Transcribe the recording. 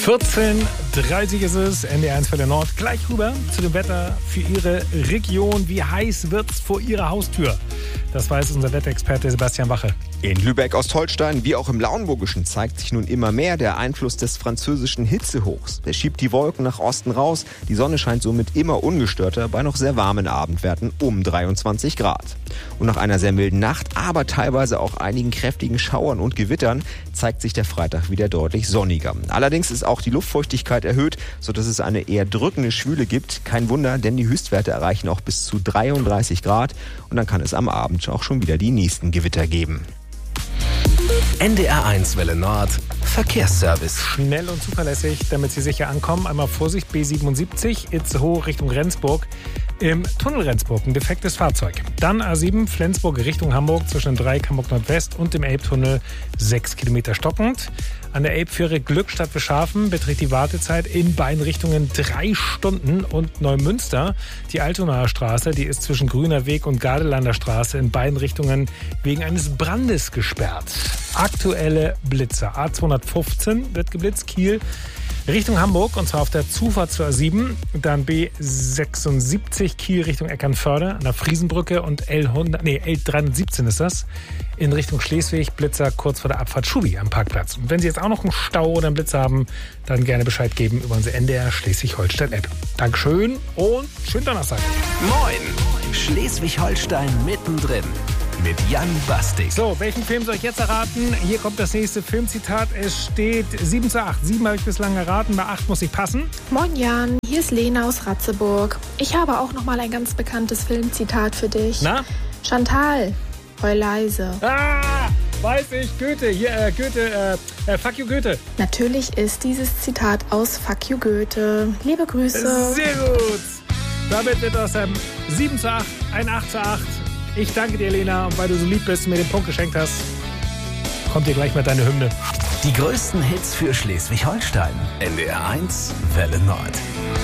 14:30 ist es, NDR1 Welle Nord. Gleich rüber zu dem Wetter für Ihre Region. Wie heiß wird's vor Ihrer Haustür? Das weiß unser Wetterexperte Sebastian Wache. In Lübeck-Ostholstein wie auch im Lauenburgischen zeigt sich nun immer mehr der Einfluss des französischen Hitzehochs. Der schiebt die Wolken nach Osten raus. Die Sonne scheint somit immer ungestörter bei noch sehr warmen Abendwerten um 23 Grad. Und nach einer sehr milden Nacht, aber teilweise auch einigen kräftigen Schauern und Gewittern, zeigt sich der Freitag wieder deutlich sonniger. Allerdings ist auch die Luftfeuchtigkeit erhöht, sodass es eine eher drückende Schwüle gibt. Kein Wunder, denn die Höchstwerte erreichen auch bis zu 33 Grad. Und dann kann es am Abend auch schon wieder die nächsten Gewitter geben. NDR1 Welle Nord Verkehrsservice. Schnell und zuverlässig, damit Sie sicher ankommen. Einmal Vorsicht, B77, Itzehoe Richtung Rendsburg. Im Tunnel Rendsburg ein defektes Fahrzeug. Dann A7 Flensburg Richtung Hamburg zwischen dem Dreieck Hamburg Nordwest und dem Elbtunnel 6 Kilometer stockend. An der Elbfähre Glückstadt Schafen beträgt die Wartezeit in beiden Richtungen 3 Stunden. Und Neumünster, die Altonaer Straße, die ist zwischen Grüner Weg und Gardelander Straße in beiden Richtungen wegen eines Brandes gesperrt. Aktuelle Blitzer. A215 wird geblitzt, Kiel Richtung Hamburg, und zwar auf der Zufahrt zur A7, dann B76 Kiel Richtung Eckernförde an der Friesenbrücke und L317 ist das, in Richtung Schleswig, Blitzer kurz vor der Abfahrt Schubi am Parkplatz. Und wenn Sie jetzt auch noch einen Stau oder einen Blitzer haben, dann gerne Bescheid geben über unsere NDR Schleswig-Holstein-App. Dankeschön und schönen Donnerstag. Moin! Schleswig-Holstein mittendrin. Mit Jan Bastik. So, welchen Film soll ich jetzt erraten? Hier kommt das nächste Filmzitat. Es steht 7:8. 7 habe ich bislang erraten, bei 8 muss ich passen. Moin Jan, hier ist Lena aus Ratzeburg. Ich habe auch noch mal ein ganz bekanntes Filmzitat für dich. Na? Chantal, heul leise. Ah, weiß ich, Goethe. Hier, Fuck you, Goethe. Natürlich ist dieses Zitat aus Fuck you, Goethe. Liebe Grüße. Sehr gut. Damit wird aus dem 7:8 ein 8:8. Ich danke dir, Lena, und weil du so lieb bist und mir den Punkt geschenkt hast, kommt dir gleich mal deine Hymne. Die größten Hits für Schleswig-Holstein. NDR1 Welle Nord.